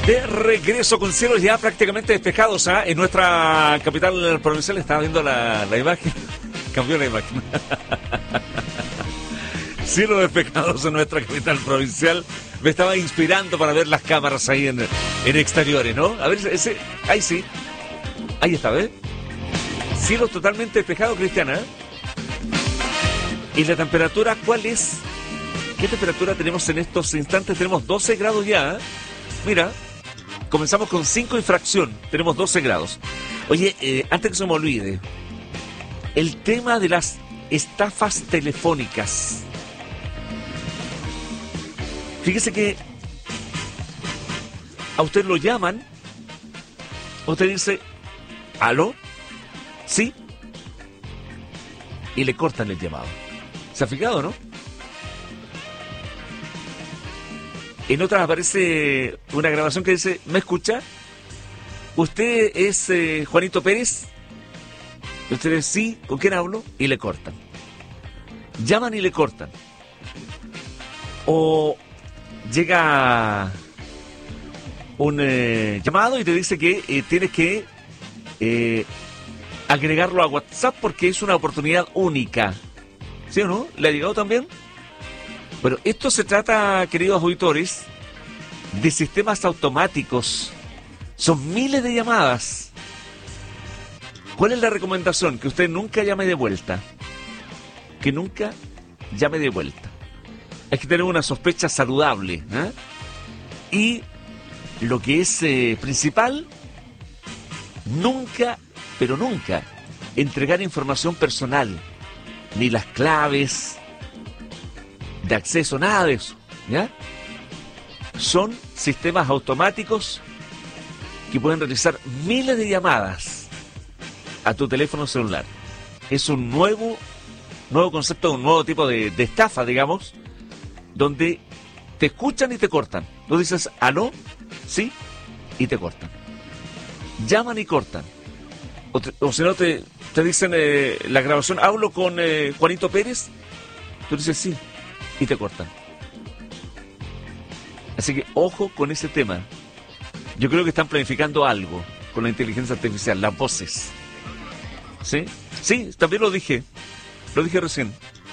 De regreso con cielos ya prácticamente despejados, ¿ah? En nuestra capital provincial. Estaba viendo la imagen. Cambió la imagen. Cielos despejados en nuestra capital provincial. Me estaba inspirando para ver las cámaras ahí en exteriores, ¿no? A ver, ahí sí. Ahí está, ¿ves? Cielos totalmente despejados, Cristiana. ¿Y la temperatura cuál es? ¿Qué temperatura tenemos en estos instantes? Tenemos 12 grados ya, ¿eh? Mira, comenzamos con 5 y fracción. Tenemos 12 grados. Oye, antes que se me olvide, el tema de las estafas telefónicas. Fíjese que a usted lo llaman, usted dice, ¿aló? ¿Sí? Y le cortan el llamado. ¿Se ha fijado, no? En otras aparece una grabación que dice, ¿me escucha? ¿Usted es Juanito Pérez? Usted dice, sí, ¿con quién hablo? Y le cortan. Llaman y le cortan. O llega un llamado y te dice que tienes que agregarlo a WhatsApp porque es una oportunidad única. ¿Sí o no? ¿Le ha llegado también? Bueno, esto se trata, queridos auditores, de sistemas automáticos. Son miles de llamadas. ¿Cuál es la recomendación? Que usted nunca llame de vuelta. Que nunca llame de vuelta. Hay que tener una sospecha saludable, ¿eh? Y lo que es principal, nunca, pero nunca, entregar información personal. Ni las claves de acceso, nada de eso, ¿ya? Son sistemas automáticos que pueden realizar miles de llamadas a tu teléfono celular. Es un nuevo concepto, un nuevo tipo de estafa, digamos, donde te escuchan y te cortan. Tú dices, ¿aló? Sí, y te cortan. Llaman y cortan. O si no, te dicen la grabación, hablo con Juanito Pérez. Tú dices, sí, y te cortan. Así que ojo con ese tema. Yo creo que están planificando algo con la inteligencia artificial, las voces. ¿Sí? Sí, también lo dije recién.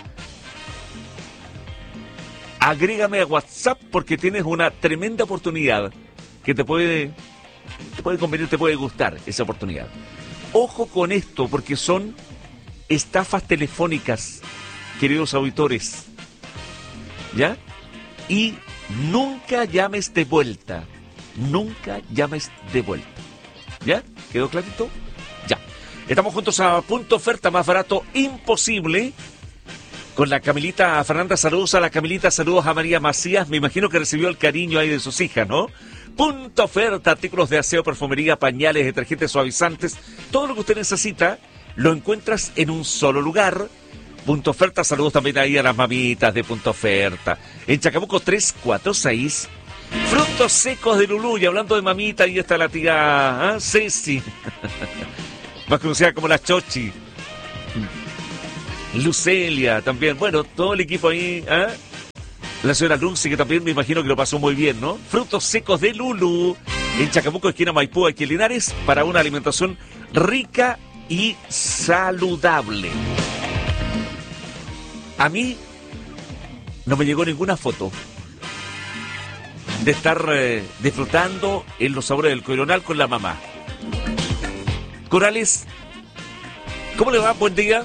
Agrégame a WhatsApp porque tienes una tremenda oportunidad que te puede convenir, te puede gustar esa oportunidad. Ojo con esto porque son estafas telefónicas, queridos auditores. ¿Ya? Y nunca llames de vuelta. Nunca llames de vuelta. ¿Ya? ¿Quedó clarito? Ya. Estamos juntos a Punto Oferta, más barato imposible. Con la Camilita Fernanda, saludos a la Camilita, saludos a María Macías. Me imagino que recibió el cariño ahí de sus hijas, ¿no? Punto Oferta, artículos de aseo, perfumería, pañales, detergentes, suavizantes. Todo lo que usted necesita lo encuentras en un solo lugar. Punto Oferta, saludos también ahí a las mamitas de Punto Oferta. En Chacabuco 346. Frutos secos de Lulú. Y hablando de mamita, ahí está la tía Ceci. Más conocida como la Chochi. Lucelia también. Bueno, todo el equipo ahí. La señora Lucy, que también me imagino que lo pasó muy bien, ¿no? Frutos secos de Lulú. En Chacabuco, esquina Maipú, aquí en Linares, para una alimentación rica y saludable. A mí no me llegó ninguna foto de estar disfrutando en los sabores del Coronal con la mamá. Corales, ¿cómo le va? Buen día.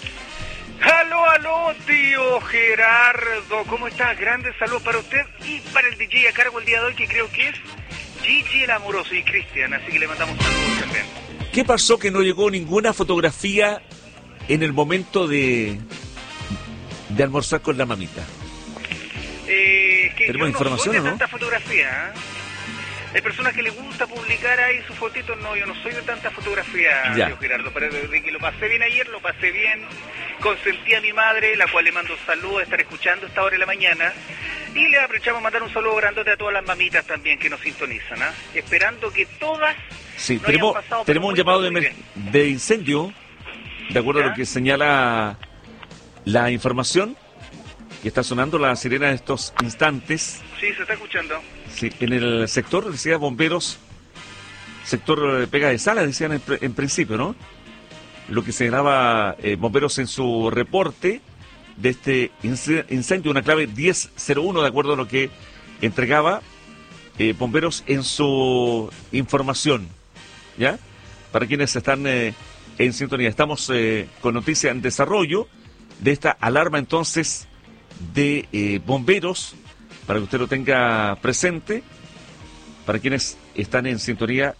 Aló, tío Gerardo, ¿cómo estás? Grande saludo para usted y para el DJ a cargo el día de hoy, que creo que es Gigi el Amoroso y Cristian, así que le mandamos saludos también. ¿Qué pasó que no llegó ninguna fotografía en el momento de almorzar con la mamita? Es que ¿Tenemos información o no? Tanta fotografía, ¿eh? Hay personas que les gusta publicar ahí sus fotitos. No, yo no soy de tanta fotografía, tío Gerardo. Pero de que lo pasé bien ayer, lo pasé bien. Consentí a mi madre, la cual le mando un saludo de estar escuchando a esta hora de la mañana. Y le aprovechamos a mandar un saludo grandote a todas las mamitas también que nos sintonizan, esperando que todas... Sí, tenemos un llamado de incendio, de acuerdo a lo que señala la información, que está sonando la sirena en estos instantes. Sí, se está escuchando. Sí, en el sector, decía bomberos, sector Pega de Salas, decían en principio, ¿no? Lo que señalaba bomberos en su reporte de este incendio, una clave 1001, de acuerdo a lo que entregaba bomberos en su información, ¿ya? Para quienes están en sintonía. Estamos con noticia en desarrollo de esta alarma, entonces, de bomberos, para que usted lo tenga presente, para quienes están en sintonía.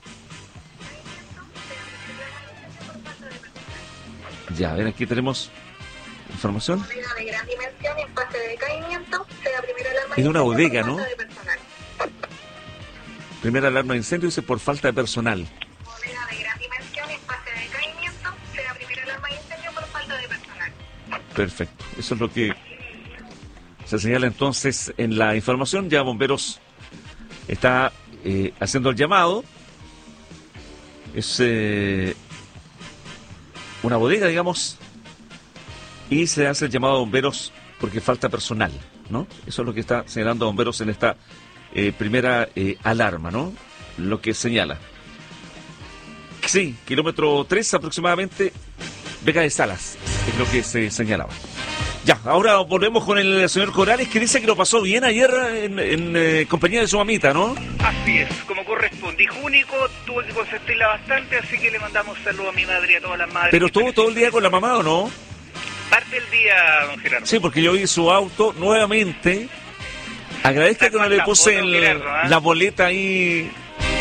Ya, ven, aquí tenemos información. Bodega de gran dimensión y en fase de decaimiento. La primera alarma Es de una bodega, ¿no? por falta de personal. Primera alarma de incendio, dice, por falta de personal. Bodega de gran dimensión y en fase de decaimiento. La primera alarma de incendio por falta de personal. Perfecto. Eso es lo que se señala entonces en la información. Ya Bomberos está haciendo el llamado. Es una bodega, digamos, y se hace el llamado a bomberos porque falta personal, ¿no? Eso es lo que está señalando Bomberos en esta primera alarma, ¿no? Lo que señala. Sí, kilómetro 3 aproximadamente, Vega de Salas, es lo que se señalaba. Ya, ahora volvemos con el señor Corales, que dice que lo pasó bien ayer en compañía de su mamita, ¿no? Así es, como corresponde. Hijo único, tuve que consentirla bastante, así que le mandamos saludos a mi madre y a todas las madres. Pero estuvo todo el día con la mamá, ¿o no? Parte del día, don Gerardo. Sí, porque yo vi su auto nuevamente. Agradezca que no le puse la boleta ahí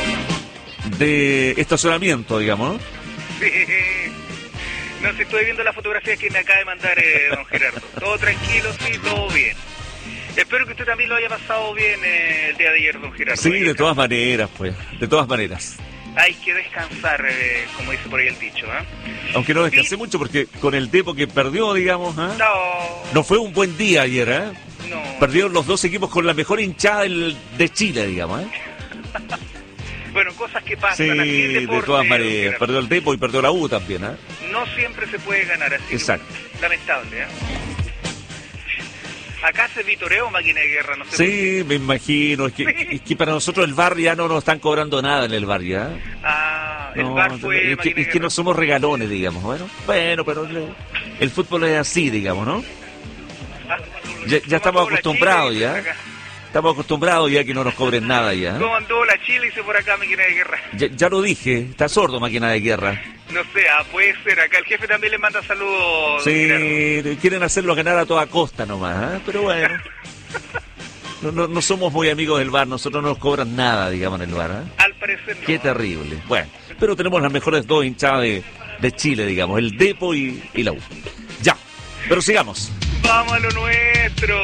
de estacionamiento, digamos, ¿no? Sí. No, si estoy viendo la fotografía que me acaba de mandar don Gerardo. Todo tranquilo, sí, todo bien. Espero que usted también lo haya pasado bien el día de ayer, don Gerardo. Sí, de todas maneras, pues, de todas maneras. Hay que descansar, como dice por ahí el dicho, ¿eh? Aunque no descansé mucho porque con el Depo que perdió, digamos, ¿eh? No fue un buen día ayer, ¿eh? No. Perdieron los dos equipos con la mejor hinchada de Chile, digamos, ¿eh? Bueno, cosas que pasan. Sí, así el deporte, de todas maneras. Perdió el Depo y perdió la U también, ¿eh? No siempre se puede ganar así. Exacto. Lamentable, ¿eh? Acá se vitoreo máquina de guerra, no sé. Sí, me imagino. Es que para nosotros el bar ya no nos están cobrando nada en el bar, ¿ya? Ah, el no, bar fue... Es que no somos regalones, digamos. Bueno, pero el fútbol es así, digamos, ¿no? Ya estamos acostumbrados, ya. Estamos acostumbrados ya que no nos cobren nada ya. ¿Cómo andó la Chile? Hice por acá máquina de guerra. Ya lo dije, está sordo máquina de guerra. No sé, puede ser. Acá el jefe también le manda saludos. Sí, quieren hacerlo ganar a toda costa nomás, ¿eh? Pero bueno. No somos muy amigos del bar, nosotros no nos cobran nada, digamos, en el bar, ¿eh? Al parecer no. Qué terrible. Bueno, pero tenemos las mejores dos hinchadas de Chile, digamos, el Depo y la U. Ya, pero sigamos. Vamos a lo nuestro.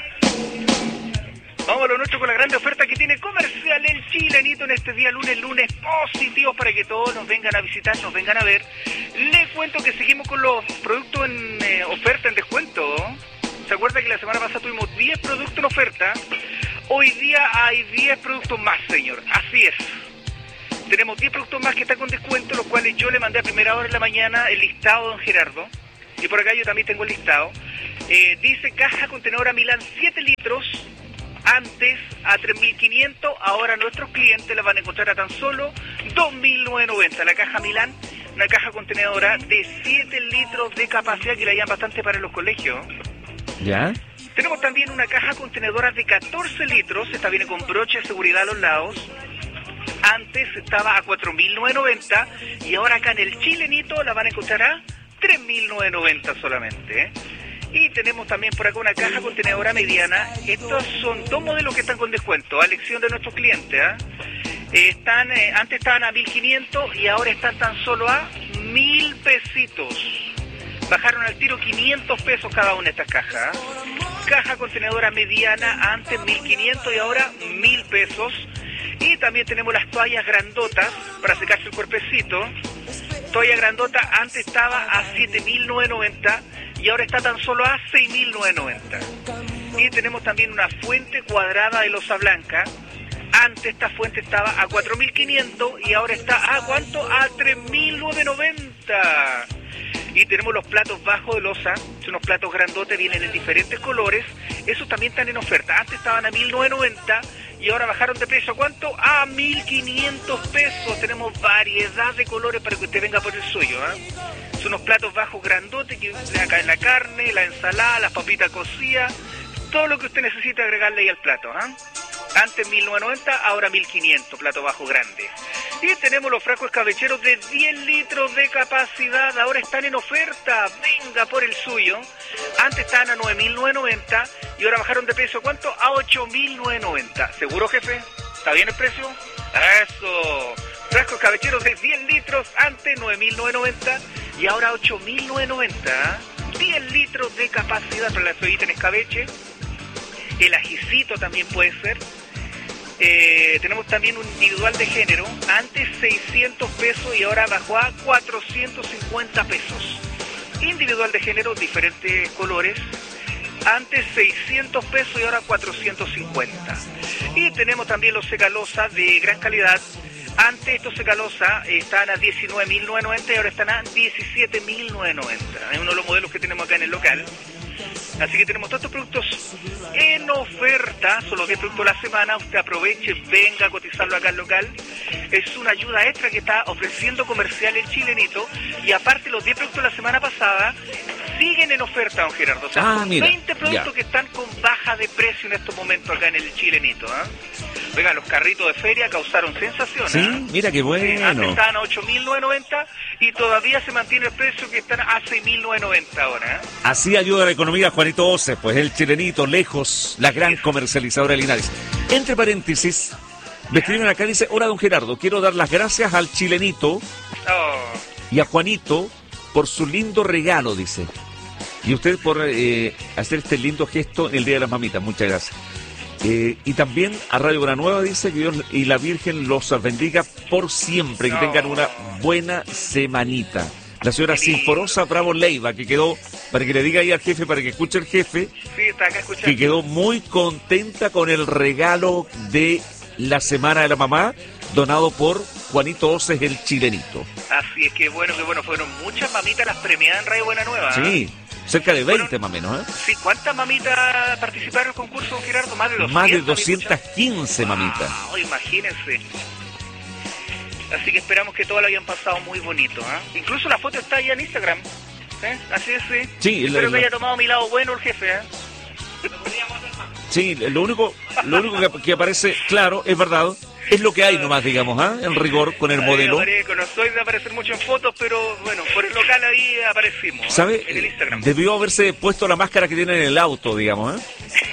Vamos a lo nuestro con la gran oferta que tiene Comercial El Chilenito en este día lunes positivos para que todos nos vengan a visitar, nos vengan a ver. Les cuento que seguimos con los productos en oferta, en descuento. ¿Se acuerda que la semana pasada tuvimos 10 productos en oferta? Hoy día hay 10 productos más, señor. Así es. Tenemos 10 productos más que están con descuento, los cuales yo le mandé a primera hora de la mañana el listado, don Gerardo. Y por acá yo también tengo el listado. Dice caja contenedora Milán 7 litros. Antes a 3.500, ahora nuestros clientes la van a encontrar a tan solo 2.990. La caja Milán, una caja contenedora de 7 litros de capacidad que la llaman bastante para los colegios. ¿Ya? Tenemos también una caja contenedora de 14 litros, esta viene con broche de seguridad a los lados. Antes estaba a 4.990 y ahora acá en el Chilenito la van a encontrar a 3.990 solamente, ¿eh? Y tenemos también por acá una caja contenedora mediana. Estos son dos modelos que están con descuento, a elección de nuestros clientes, ¿eh? Antes estaban a 1.500 y ahora están tan solo a 1.000 pesitos. Bajaron al tiro 500 pesos cada una de estas cajas, ¿eh? Caja contenedora mediana, antes 1.500 y ahora 1.000 pesos. Y también tenemos las toallas grandotas para secarse el cuerpecito. Toalla grandota antes estaba a 7.990 y ahora está tan solo a 6.990. Y tenemos también una fuente cuadrada de loza blanca. Antes esta fuente estaba a 4.500 y ahora está a ¿cuánto? A 3.990. Y tenemos los platos bajos de loza, son unos platos grandotes, vienen en diferentes colores. Esos también están en oferta. Antes estaban a 1.990 y ahora bajaron de precio. ¿A cuánto? A 1.500 pesos. Tenemos variedad de colores para que usted venga por el suyo. Son unos platos bajos grandotes que le caen la carne, la ensalada, las papitas cocidas, todo lo que usted necesita agregarle ahí al plato. Antes 1.990, ahora 1.500, plato bajo grande. Y tenemos los frascos escabecheros de 10 litros de capacidad, ahora están en oferta, venga por el suyo. Antes estaban a 9.990 y ahora bajaron de precio, ¿cuánto? A 8.990. ¿Seguro, jefe? ¿Está bien el precio? ¡Eso! Frascos escabecheros de 10 litros, antes 9.990 y ahora 8.990. 10 litros de capacidad para la soyita en escabeche. El ajicito también puede ser. Tenemos también un individual de género, antes 600 pesos y ahora bajó a 450 pesos. Individual de género, diferentes colores, antes 600 pesos y ahora 450. Y tenemos también los secalosa de gran calidad. Antes estos secalosa estaban a 19.990 y ahora están a 17.990. Es uno de los modelos que tenemos acá en el local. Así que tenemos todos estos productos en oferta, son los 10 productos de la semana. Usted aproveche, venga a cotizarlo acá al local. Es una ayuda extra que está ofreciendo Comercial El Chilenito. Y aparte los 10 productos de la semana pasada siguen en oferta, don Gerardo. O sea, son 20 productos que están con baja de precio en estos momentos acá en El Chilenito. Oiga, los carritos de feria causaron sensación. Sí, mira qué bueno. Sí, antes estaban a 8.990 y todavía se mantiene el precio que están a 6.990 ahora. Así ayuda a la economía Juanito Oces, pues El Chilenito, lejos, la gran comercializadora de Linares. Entre paréntesis, me escriben acá, dice: hola don Gerardo, quiero dar las gracias al Chilenito y a Juanito por su lindo regalo, dice. Y usted por hacer este lindo gesto en el Día de las Mamitas, muchas gracias. Y también a Radio Buena Nueva, dice que Dios y la Virgen los bendiga por siempre, que tengan una buena semanita. La señora Sinforosa Bravo Leiva, que quedó, para que le diga ahí al jefe, para que escuche el jefe, sí, está acá escuchando, que quedó muy contenta con el regalo de la Semana de la Mamá, donado por Juanito Oces, El Chilenito. Así es, que bueno, fueron muchas mamitas las premiadas en Radio Buena Nueva. Sí. Cerca de 20 más o menos, Sí, ¿cuántas mamitas participaron en el concurso, Gerardo? Más de 200. Más de 215 mamitas. Imagínense. Así que esperamos que todas lo hayan pasado muy bonito. Incluso la foto está ahí en Instagram. Así es, sí. Sí, espero que haya tomado mi lado bueno el jefe. Sí, lo único que aparece, claro, es verdad, es lo que hay nomás, digamos, en rigor con el modelo. No soy de aparecer mucho en fotos, pero bueno, por el local ahí aparecimos. ¿Sabe? En el Instagram. Debió haberse puesto la máscara que tiene en el auto, digamos,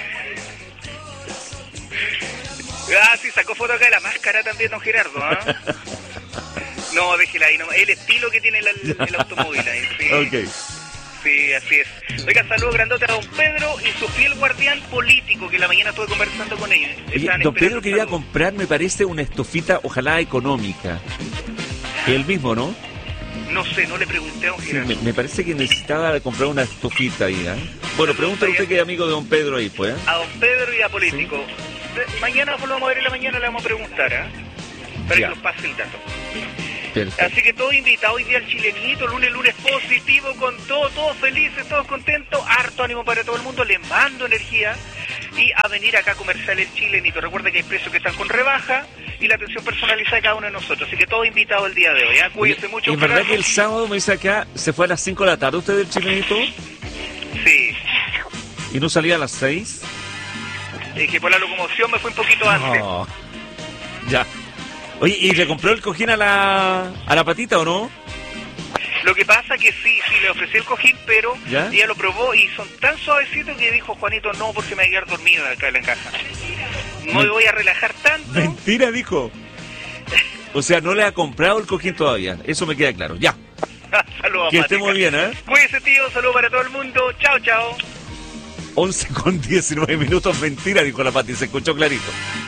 sí, sacó foto acá de la máscara también, don Gerardo, No, déjela ahí nomás. El estilo que tiene el automóvil ahí, sí. Ok. Sí, así es. Oiga, saludos grandote a don Pedro y su fiel guardián político, que la mañana estuve conversando con ellos. Oye, don Pedro quería comprar, me parece, una estufita, ojalá económica. El mismo, ¿no? No sé, no le pregunté a don Gerardo. Me parece que necesitaba comprar una estufita ahí, Bueno, pregúntale usted que es amigo de don Pedro ahí, pues. A don Pedro y a político. Sí. Mañana lo vamos a ver en la mañana, le vamos a preguntar, para que nos pase el dato. Perfecto. Así que todos invitados hoy día al Chilenito, lunes positivo, con todos felices, todos contentos, harto ánimo para todo el mundo, les mando energía y a venir acá a Comercial El Chilenito. Recuerden que hay precios que están con rebaja y la atención personalizada de cada uno de nosotros, así que todos invitados el día de hoy, cuídense mucho. ¿Es verdad que el sábado, me dice acá, se fue a las 5 de la tarde usted del Chilenito? Sí. ¿Y no salía a las 6? Es que por la locomoción me fue un poquito antes. No. Ya. Oye, ¿y le compró el cojín a la patita o no? Lo que pasa que sí, le ofrecí el cojín, pero ¿ya? Ella lo probó y son tan suavecitos que dijo Juanito, no, porque me voy a quedar dormida acá en la caja. No me voy a relajar tanto. Mentira, dijo. O sea, no le ha comprado el cojín todavía, eso me queda claro. Ya. Saludos, que esté muy bien, Cuídese, tío, saludos para todo el mundo. Chao, chao. 11:19, mentira, dijo la Pati, se escuchó clarito.